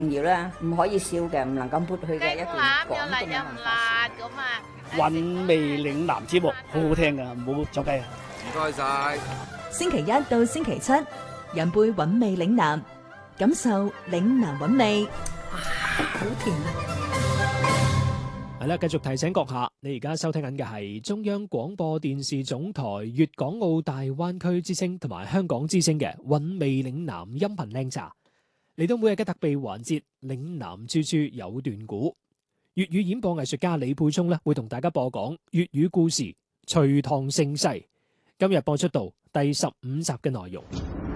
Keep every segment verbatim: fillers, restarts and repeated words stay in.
要啦，唔可以笑嘅，唔能夠抹去嘅一段廣東嘅文化。 韻味嶺南節目好好聽噶，唔好作雞啊！ 唔該晒。 星期一到星期七，飲杯韻味嶺南，感受嶺南韻味。 哇，好甜啊！ 係啦，繼續提醒閣下，你而家收聽緊嘅係中央廣播電視總台粵港澳大灣區之聲同埋香港之聲嘅韻味嶺南音頻靚茶。嚟到每日嘅特備環節，嶺南處處有段古。粵語演播藝術家李沛聰咧，會同大家播講粵語故事《隋唐盛世》。今日播出到第十五集嘅內容。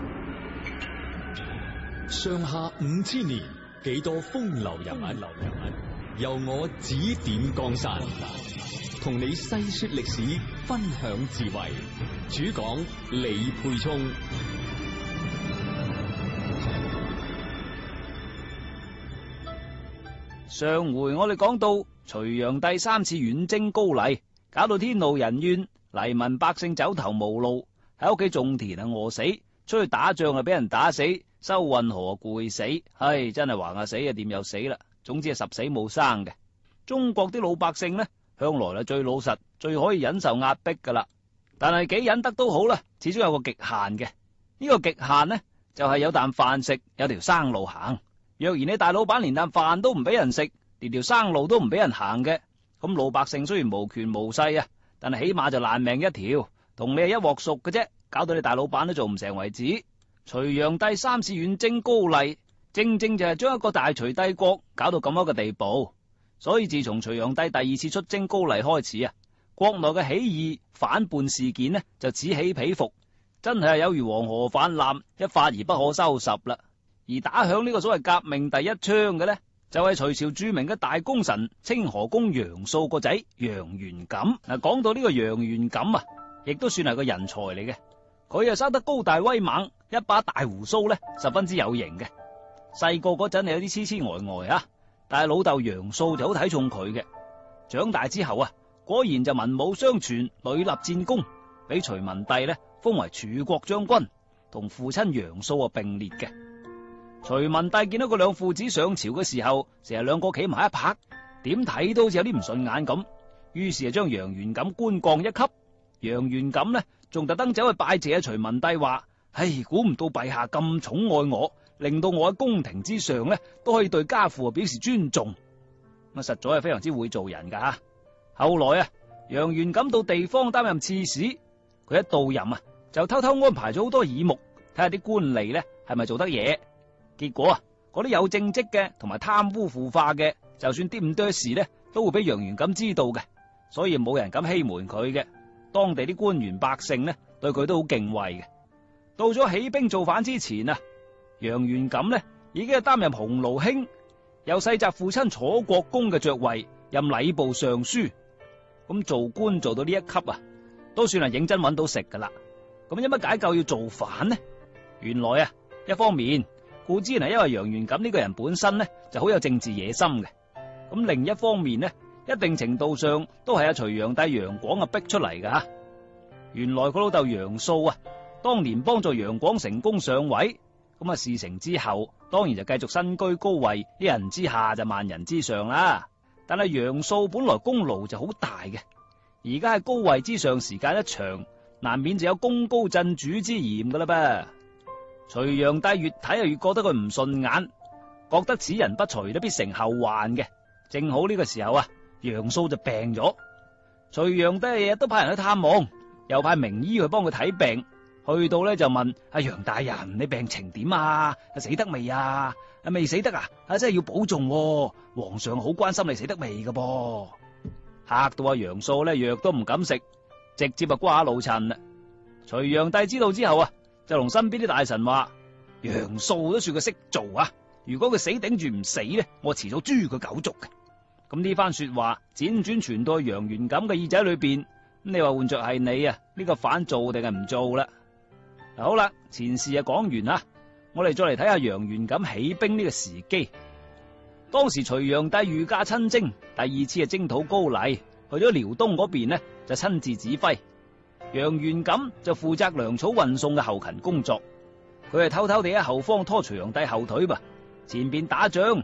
上下五千年，幾多風流人物，由我指點江山，同你細說歷史，分享智慧。主講李沛聰。 上回我哋講到隋煬帝三次遠征高麗，搞到天怒人怨，黎民百姓走投無路，喺屋企種田啊餓死，出去打仗啊俾人打死，收運河啊攰死，唉，真係橫下死啊掂又死啦，總之係十死冇生嘅。中國啲老百姓呢，向來係最老實，最可以忍受壓迫噶啦，但係幾忍得都好啦，始終有個極限嘅。呢個極限呢，就係有啖飯食，有條生路行。若然你大老闆連啖飯都唔俾人食，連條生路都唔俾人行嘅，咁老百姓雖然無權無勢啊，但係起碼就爛命一條，同你係一鑊熟嘅啫，搞到你大老闆都做唔成為止。隋煬帝三次遠征高麗，正正就係將一個大隋帝國搞到咁樣嘅地步。所以自從隋煬帝第二次出征高麗開始啊，國內嘅起義反叛事件呢就此起彼伏，真係有如黃河泛濫，一發而不可收拾啦。而打響呢個所謂革命第一槍嘅呢，就係隋朝著名嘅大功臣清河公楊素個仔楊元錦。嗱，講到呢個楊元錦啊，亦都算係個人才嚟嘅。佢啊生得高大威猛，一把大鬍鬚呢，十分之有型嘅。細個嗰陣係有啲痴痴呆呆啊，但係老豆楊素就好睇重佢嘅。長大之後啊，果然就文武雙全，屢立戰功，俾隋文帝呢封為柱國將軍，同父親楊素啊並列嘅。隋文帝見到佢兩父子上朝嘅時候，成日兩個企埋一拍，點睇都好似有啲唔順眼咁，於是就將楊元錦官降一級。楊元錦呢，仲特登走去拜謝阿隋文帝，話：唉，估唔到陛下咁寵愛我，令到我喺宮廷之上呢都可以對家父表示尊重。咁實在係非常之會做人噶吓。後來啊，楊元錦到地方擔任刺史，佢一到任啊，就偷偷安排咗好多耳目，睇下啲官吏呢係咪做得嘢。結果啊，嗰啲有政績嘅同埋貪污腐化嘅，就算啲咁多事呢，都會俾楊元錦知道嘅，所以冇人敢欺瞞佢嘅。當地啲官員百姓呢，對佢都好敬畏嘅。到咗起兵造反之前啊，楊元錦呢已經係擔任鴻臚卿，又世襲父親楚國公嘅爵位，任禮部尚書。咁做官做到呢一級啊，都算係認真揾到食噶啦。咁有乜解救要造反呢？原來啊，一方面固之然係因為楊元錦呢個人本身呢就好有政治野心嘅，咁另一方面呢，一定程度上都係阿隋煬帝楊廣啊逼出嚟噶吓。原來佢老豆楊素啊，當年幫助楊廣成功上位，咁啊事成之後，當然就繼續身居高位，一人之下就萬人之上啦。但係楊素本來功勞就好大嘅，而家喺高位之上時間一長，難免就有功高震主之嫌噶啦噃。隋煬帝越睇就越覺得佢唔順眼，覺得此人不除都必成後患嘅。正好呢個時候啊，楊素就病咗，隋煬帝日日都派人去探望，又派名醫去幫佢睇病。去到咧就問阿楊大人，你病情點啊？死得未啊？未死得啊？啊真係要保重喎，皇上好關心你死得未噶噃。嚇到阿楊素咧藥都唔敢食，直接啊瓜老襯啦。隋煬帝知道之後啊，就同身邊啲大臣話：楊素都算佢識做啊！如果佢死頂住唔死咧，我遲早誅佢九族嘅。咁呢番說話輾轉傳到楊元錦嘅耳仔裏邊，咁你話換着係你啊，呢個反做定係唔做啦？嗱，好啦，前事啊講完啦，我哋再嚟睇下楊元錦起兵呢個時機。當時隋煬帝御駕親征，第二次啊征討高麗，去咗遼東嗰邊呢，就親自指揮。楊元錦就負責糧草運送嘅後勤工作，佢係偷偷地喺後方拖隋煬帝後腿噃， 前邊打仗，